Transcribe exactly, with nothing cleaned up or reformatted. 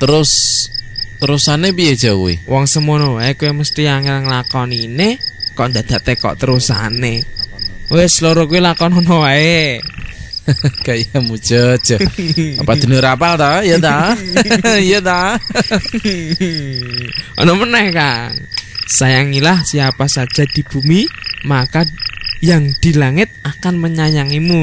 Terus terusane piye jauh? Wong semono wae kowe mesti angel nglakonine kok ndadake kok terusane. Wis loro kuwi lakonono wae. Kayak mujojo. Apa dene rapal ta? Ya ta. Iya ta. Ono meneh, Kang. Sayangilah siapa saja di bumi, maka yang di langit akan menyayangimu.